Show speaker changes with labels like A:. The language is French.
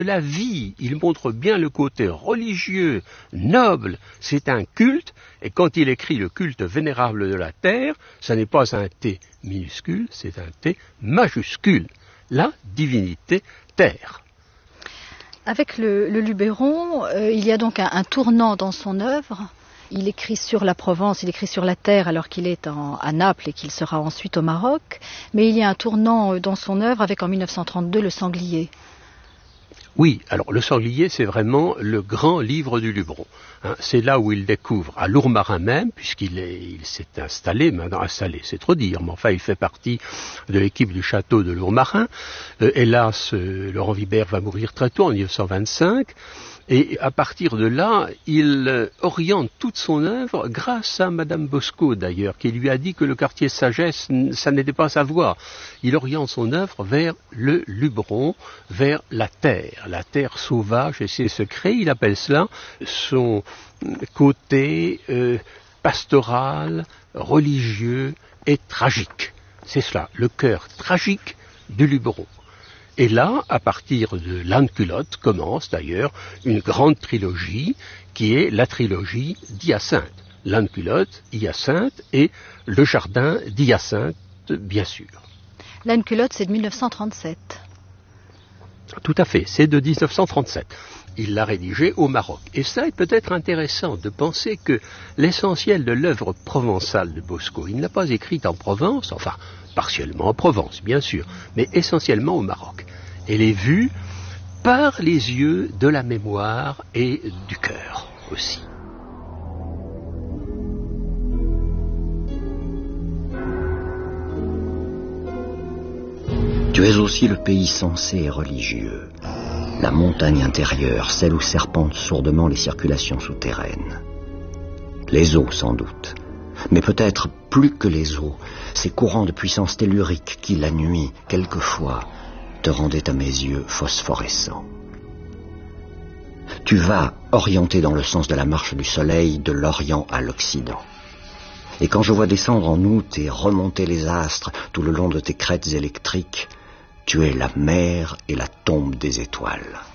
A: La vie, il montre bien le côté religieux, noble, c'est un culte, et quand il écrit le culte vénérable de la terre, ça n'est pas un T minuscule, c'est un T majuscule, la divinité terre.
B: Avec le Luberon, il y a donc un tournant dans son œuvre. Il écrit sur la Provence, il écrit sur la terre alors qu'il est à Naples et qu'il sera ensuite au Maroc, mais il y a un tournant dans son œuvre avec en 1932 le Sanglier.
A: Oui, alors le Sanglier, c'est vraiment le grand livre du Luberon. C'est là où il découvre, à Lourmarin même, il s'est installé, c'est trop dire, mais enfin il fait partie de l'équipe du château de Lourmarin. Hélas, Laurent Vibert va mourir très tôt, en 1925. Et à partir de là, il oriente toute son œuvre grâce à Madame Bosco d'ailleurs, qui lui a dit que le quartier Sagesse, ça n'était pas sa voie. Il oriente son œuvre vers le Luberon, vers la terre sauvage et ses secrets. Il appelle cela son côté pastoral, religieux et tragique. C'est cela, le cœur tragique du Luberon. Et là, à partir de l'Âne-Culotte, commence d'ailleurs une grande trilogie qui est la trilogie d'Hyacinthe. L'Âne-Culotte, Hyacinthe et le jardin d'Hyacinthe, bien sûr.
B: L'Âne-Culotte, c'est de 1937.
A: Tout à fait, c'est de 1937. Il l'a rédigé au Maroc. Et ça est peut-être intéressant de penser que l'essentiel de l'œuvre provençale de Bosco, il ne l'a pas écrite en Provence, enfin, partiellement en Provence, bien sûr, mais essentiellement au Maroc. Elle est vue par les yeux de la mémoire et du cœur aussi.
C: Tu es aussi le pays sensé et religieux, la montagne intérieure, celle où serpentent sourdement les circulations souterraines. Les eaux, sans doute, mais peut-être plus que les eaux, ces courants de puissance tellurique qui, la nuit, quelquefois, te rendaient à mes yeux phosphorescents. Tu vas, orienté dans le sens de la marche du soleil, de l'Orient à l'Occident. Et quand je vois descendre en août et remonter les astres tout le long de tes crêtes électriques, tu es la mer et la tombe des étoiles.